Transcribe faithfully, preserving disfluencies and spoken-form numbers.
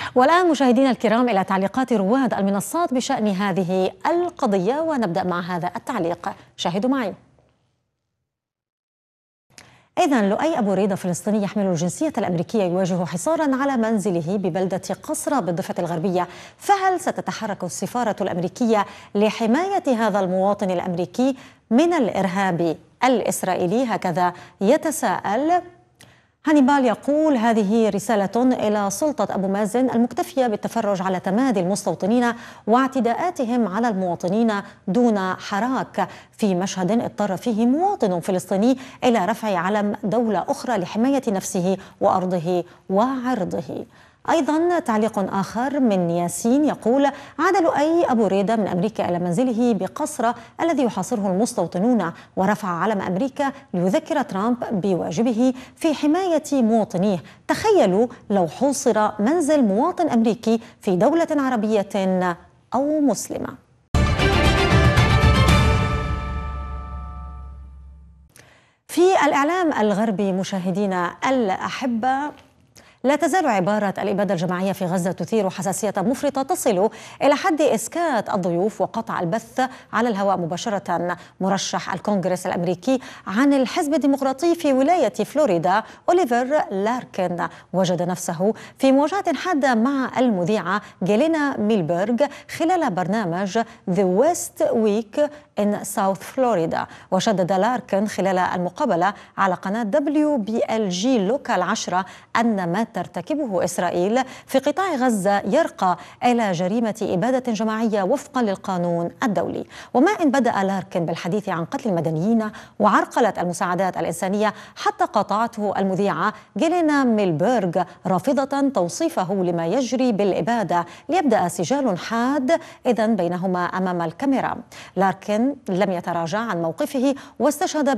والآن مشاهدينا الكرام إلى تعليقات رواد المنصات بشأن هذه القضية، ونبدأ مع هذا التعليق. شاهدوا معي. إذن لؤي أبو ريدة فلسطيني يحمل الجنسية الأمريكية يواجه حصارا على منزله ببلدة قصرة بالضفة الغربية، فهل ستتحرك السفارة الأمريكية لحماية هذا المواطن الأمريكي من الإرهاب الإسرائيلي؟ هكذا يتساءل هانيبال. يقول: هذه رسالة إلى سلطة أبو مازن المكتفية بالتفرج على تمادي المستوطنين واعتداءاتهم على المواطنين دون حراك، في مشهد اضطر فيه مواطن فلسطيني إلى رفع علم دولة أخرى لحماية نفسه وأرضه وعرضه. أيضا تعليق آخر من ياسين يقول: عاد لؤي أبو ريدة من أمريكا إلى منزله بقصرة الذي يحاصره المستوطنون، ورفع علم أمريكا ليذكر ترامب بواجبه في حماية مواطنيه. تخيلوا لو حوصر منزل مواطن أمريكي في دولة عربية أو مسلمة. في الإعلام الغربي مشاهدينا الأحبة، لا تزال عبارة الإبادة الجماعية في غزة تثير حساسية مفرطة تصل إلى حد إسكات الضيوف وقطع البث على الهواء مباشرة. مرشح الكونغرس الأمريكي عن الحزب الديمقراطي في ولاية فلوريدا أوليفر لاركن وجد نفسه في مواجهة حادة مع المذيعة جيلينا ميلبرغ خلال برنامج The West Week in South Florida. وشدد لاركن خلال المقابلة على قناة دبليو بي إل جي لوكال عشرة أن ما ترتكبه إسرائيل في قطاع غزة يرقى إلى جريمة إبادة جماعية وفقا للقانون الدولي. وما إن بدأ لاركن بالحديث عن قتل المدنيين وعرقلة المساعدات الإنسانية حتى قاطعته المذيعة جيلينا ميلبرغ رافضة توصيفه لما يجري بالإبادة، ليبدأ سجال حاد إذن بينهما أمام الكاميرا. لاركن لم يتراجع عن موقفه واستشهد